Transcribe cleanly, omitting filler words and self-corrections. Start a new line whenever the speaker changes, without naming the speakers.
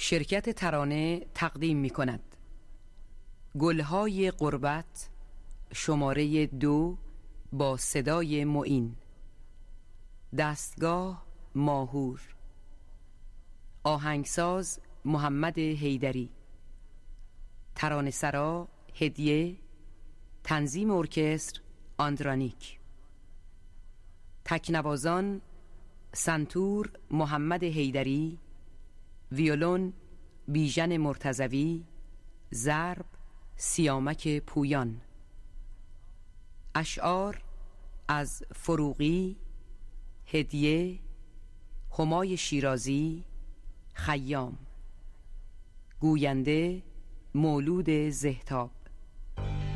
شرکت ترانه تقدیم می کند گلهای غربت شماره 2 با صدای معین. دستگاه ماهور. آهنگساز محمد حیدری. ترانه‌سرا هدیه. تنظیم ارکستر آندرانیک. تکنوازان سنتور محمد حیدری، ویولون بیژن مرتضوی، ضرب سیامک پویان. اشعار از فروغی، هدیه، همای شیرازی، خیام. گوینده مولود زهتاب.